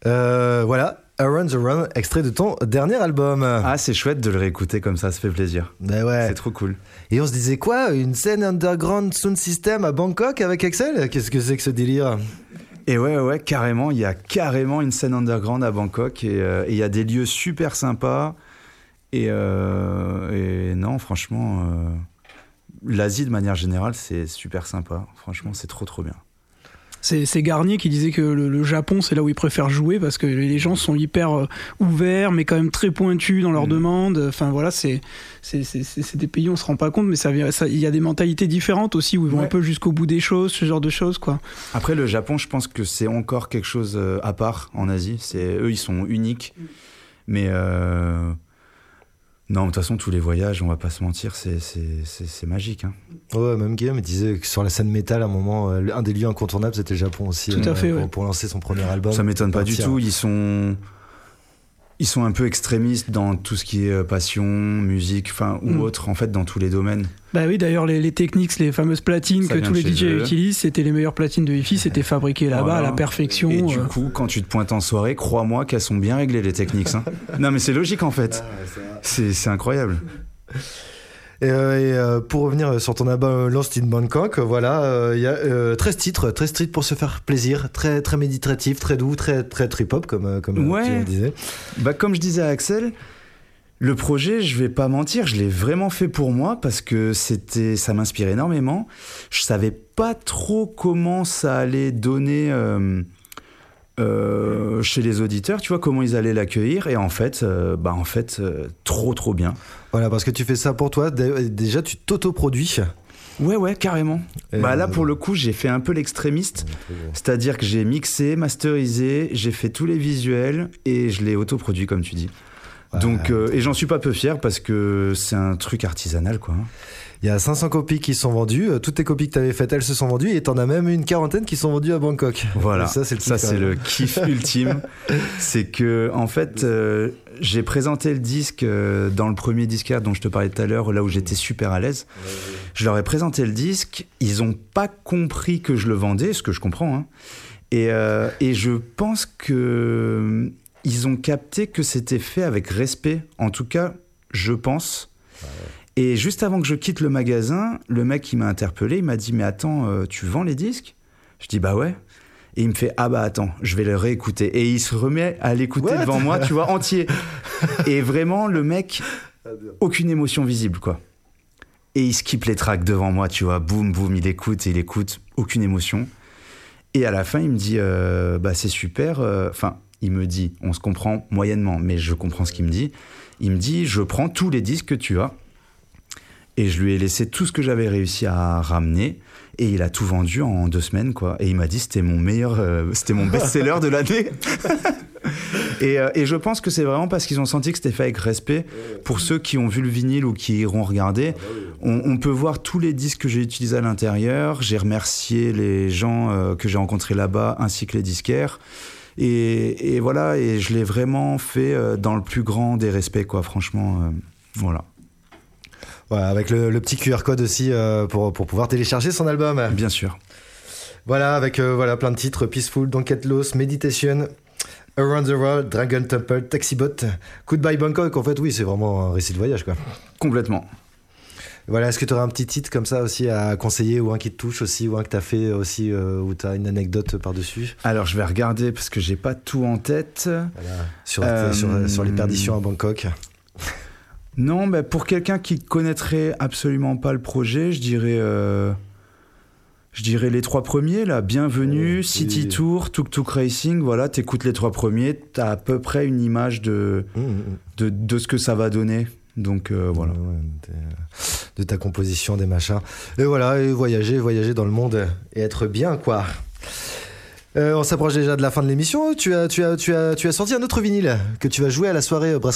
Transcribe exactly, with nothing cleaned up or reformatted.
Euh, voilà, Around the Run, extrait de ton dernier album. Ah, c'est chouette de le réécouter comme ça, ça fait plaisir. Ben ouais. C'est trop cool. Et on se disait quoi? Une scène underground sound system à Bangkok avec Axel? Qu'est-ce que c'est que ce délire? Et ouais, ouais, carrément, il y a carrément une scène underground à Bangkok et il euh, y a des lieux super sympas. Et, euh, et non, franchement, euh, l'Asie de manière générale, c'est super sympa. Franchement, c'est trop, trop bien. C'est, c'est Garnier qui disait que le, le Japon, c'est là où il préfère jouer parce que les gens sont hyper euh, ouverts, mais quand même très pointus dans leurs mmh. demandes. Enfin voilà, c'est, c'est, c'est, c'est, c'est des pays où on se rend pas compte, mais ça, ça, il y a des mentalités différentes aussi où ils vont ouais. un peu jusqu'au bout des choses, ce genre de choses, quoi. Après, le Japon, je pense que c'est encore quelque chose à part en Asie. C'est, eux, ils sont uniques. Mmh. Mais euh... non, de toute façon, tous les voyages, on va pas se mentir, c'est, c'est, c'est, c'est magique. Hein. Ouais, même Guillaume disait que sur la scène métal, à un moment, un des lieux incontournables, c'était le Japon aussi. Tout à euh, fait, pour, ouais. pour lancer son premier album. Ça m'étonne pas du tout. Ils sont, ils sont un peu extrémistes dans tout ce qui est passion, musique, enfin ou mm. autre, en fait, dans tous les domaines. Bah oui, d'ailleurs, les, les Technics, les fameuses platines ça que tous les D J eux. utilisent, c'était les meilleures platines de hi-fi, c'était fabriqué là-bas voilà. à la perfection. Et du euh... coup, quand tu te pointes en soirée, crois-moi qu'elles sont bien réglées, les Technics. Hein. Non, mais c'est logique, en fait. Ah, ouais, c'est, c'est incroyable. Et, euh, et euh, pour revenir sur ton album Lost in Bangkok, voilà, il euh, y a euh, treize titres, treize titres pour se faire plaisir, très, très méditatif, très doux, très, très trip-hop, comme, comme ouais. tu le disais. Bah, comme je disais à Axel, le projet, je vais pas mentir, je l'ai vraiment fait pour moi parce que c'était, ça m'inspire énormément. Je savais pas trop comment ça allait donner... Euh, Euh, chez les auditeurs, tu vois comment ils allaient l'accueillir et en fait, euh, bah en fait, euh, trop trop bien. Voilà, parce que tu fais ça pour toi. Déjà, tu t'autoproduis. Ouais, ouais, carrément. Et bah là, euh... pour le coup, j'ai fait un peu l'extrémiste, c'est-à-dire que j'ai mixé, masterisé, j'ai fait tous les visuels et je l'ai autoproduit comme tu dis. Ouais, Donc, euh, et j'en suis pas peu fier parce que c'est un truc artisanal, quoi. Il y a cinq cents copies qui sont vendues. Toutes tes copies que tu avais faites, elles se sont vendues. Et t'en as même une quarantaine qui sont vendues à Bangkok. Voilà, et ça, c'est le kiff, ça, c'est le kiff ultime. C'est que, en fait, euh, j'ai présenté le disque euh, dans le premier disquaire dont je te parlais tout à l'heure, là où j'étais super à l'aise. Je leur ai présenté le disque. Ils n'ont pas compris que je le vendais, ce que je comprends. Hein. Et, euh, et je pense que... Ils ont capté que c'était fait avec respect. En tout cas, je pense. Ouais. Et juste avant que je quitte le magasin, le mec qui m'a interpellé, il m'a dit « Mais attends, euh, tu vends les disques ?» Je dis « Bah ouais. » Et il me fait « Ah bah attends, je vais le réécouter. » Et il se remet à l'écouter What devant moi, tu vois, entier. Et vraiment, le mec, aucune émotion visible, quoi. Et il skippe les tracks devant moi, tu vois. Boum, boum, il écoute et il écoute. Aucune émotion. Et à la fin, il me dit euh, « Bah c'est super. Enfin, euh, il me dit, on se comprend moyennement, mais je comprends ce qu'il me dit. Il me dit « Je prends tous les disques que tu as. » Et je lui ai laissé tout ce que j'avais réussi à ramener. Et il a tout vendu en deux semaines, quoi. Et il m'a dit c'était mon meilleur, euh, c'était mon best-seller de l'année. et, euh, et je pense que c'est vraiment parce qu'ils ont senti que c'était fait avec respect. Pour ceux qui ont vu le vinyle ou qui iront regarder, on, on peut voir tous les disques que j'ai utilisés à l'intérieur. J'ai remercié les gens euh, que j'ai rencontrés là-bas, ainsi que les disquaires. Et, et voilà, et je l'ai vraiment fait euh, dans le plus grand des respects, quoi. Franchement, euh, voilà. Voilà, avec le, le petit Q R code aussi euh, pour, pour pouvoir télécharger son album. Bien sûr. Voilà, avec euh, voilà, plein de titres. Peaceful, Don't Get Lost, Meditation, Around the World, Dragon Temple, Taxibot, Goodbye Bangkok. En fait, oui, c'est vraiment un récit de voyage, quoi. Complètement. Voilà, est-ce que tu aurais un petit titre comme ça aussi à conseiller ou un qui te touche aussi ou un que tu as fait aussi euh, ou tu as une anecdote par-dessus? Alors, je vais regarder parce que j'ai pas tout en tête. Voilà. Sur, euh, sur, sur les perditions à Bangkok. Non, bah pour quelqu'un qui connaîtrait absolument pas le projet, je dirais, euh, je dirais les trois premiers, là. Bienvenue, oh, City oui. Tour, Tuk Tuk Racing, voilà, t'écoutes les trois premiers, t'as à peu près une image de, mmh, mmh. de, de ce que ça va donner. Donc euh, voilà. Ouais, de, de ta composition, des machins. Et voilà, et voyager, voyager dans le monde et être bien, quoi. Euh, on s'approche déjà de la fin de l'émission. Tu as, tu as, tu as, tu as sorti un autre vinyle que tu vas jouer à la soirée Brasserie